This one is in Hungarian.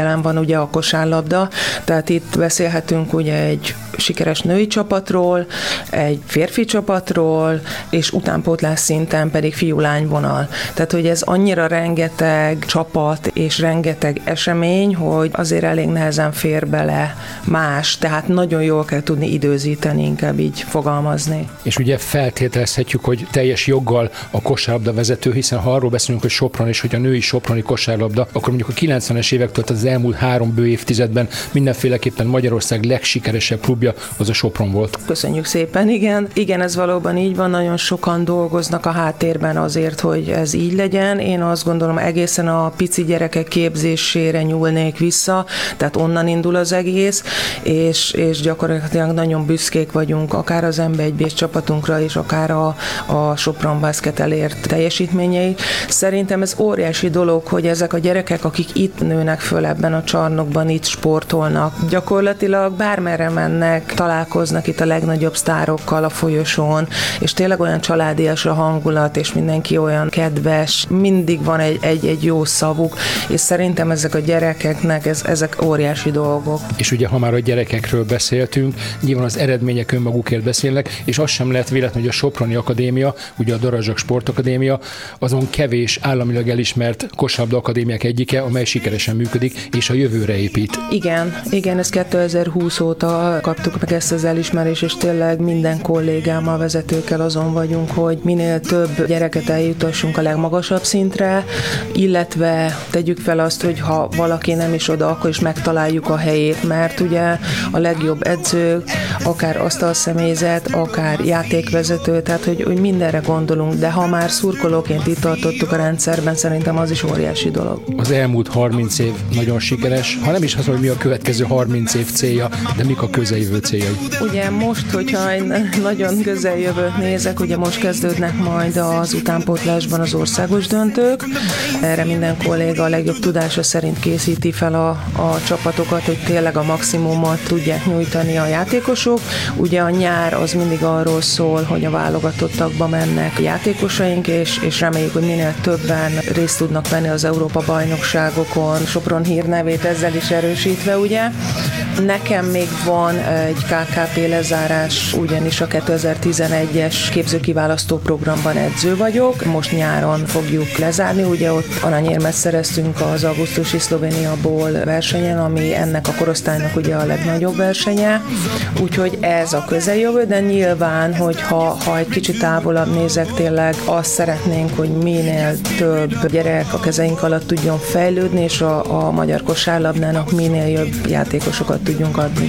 Jelen van ugye a kosárlabda, tehát itt beszélhetünk ugye egy sikeres női csapatról, egy férfi csapatról, és utánpótlás szinten pedig fiú-lány vonal. Tehát, hogy ez annyira rengeteg csapat és rengeteg esemény, hogy azért elég nehezen fér bele más, tehát nagyon jól kell tudni időzíteni, inkább így fogalmazni. És ugye feltételezhetjük, hogy teljes joggal a kosárlabda vezető, hiszen ha arról beszélünk, hogy Sopron és hogy a női soproni kosárlabda, akkor mondjuk a 90-es évektől az elmúlt 3 bő évtizedben mindenféleképpen Magyarország legsikeresebb klubja az a Sopron volt. Köszönjük szépen, igen. Igen, ez valóban így van, nagyon sokan dolgoznak a háttérben azért, hogy ez így legyen. Én azt gondolom, egészen a pici gyerekek képzésére nyúlnék vissza, tehát onnan indul az egész, és gyakorlatilag nagyon büszkék vagyunk, akár az NB1-B csapatunkra, és akár a Sopron Basket elért teljesítményei. Szerintem ez óriási dolog, hogy ezek a gyerekek, akik itt nőnek föl ebben a csarnokban, itt sportolnak, gyakorlatilag bármerre mennek, találkoznak itt a legnagyobb sztárokkal a folyosón, és tényleg olyan családias a hangulat, és mindenki olyan kedves, mindig van egy jó szavuk, és szerintem ezek a gyerekeknek ezek óriási dolgok. És ugye, ha már a gyerekekről beszéltünk, nyilván az eredmények önmagukért beszélnek, és az sem lehet véletlen, hogy a Soproni Akadémia, ugye a Darazsak Sportakadémia, azon kevés államilag elismert kosárlabda akadémiák egyike, amely sikeresen működik, és a jövőre épít. Igen, ezt 2020 óta kaptuk meg ezt az elismerést, és tényleg minden kollégámmal, vezetőkkel azon vagyunk, hogy minél több gyereket eljutassunk a legmagasabb szintre, illetve tegyük fel azt, hogy ha valaki nem is oda, akkor is megtaláljuk a helyét, mert ugye a legjobb edzők, akár asztalszemélyzet, akár játékvezető, tehát hogy mindenre gondolunk, de ha már szurkolóként itt tartottuk a rendszerben, szerintem az is óriási dolog. Az elmúlt 30 év nagyon sikeres, ha nem is az, hogy mi a következő 30 év célja, de mik a közeljövő céljai? Ugye most, hogyha egy nagyon közeljövőt nézek, ugye most kezdődnek majd az utánpótlásban az országos döntők. Erre minden kolléga a legjobb tudása szerint készíti fel a csapatokat, hogy tényleg a maximumot tudják nyújtani a játékosok. Ugye a nyár az mindig arról szól, hogy a válogatottakba mennek a játékosaink, és reméljük, hogy minél többen részt tudnak venni az Európa-bajnokságokon, Sopron hírnevét ezzel is erősítve, ugye. Nekem még van egy KKP lezárás, ugyanis a 2011-es képzőkiválasztó programban edző vagyok. Most nyáron fogjuk lezárni, ugye ott aranyérmet szereztünk az augusztusi Szlovéniaból versenyen, ami ennek a korosztálynak ugye a legnagyobb versenye, úgyhogy ez a közeljövő, de nyilván, hogy ha egy kicsit távolabb nézek, tényleg azt szeretnénk, hogy minél több gyerek a kezeink alatt tudjon fejlődni, és a magyar kosárlabdának minél jobb játékosokat tudjunk adni.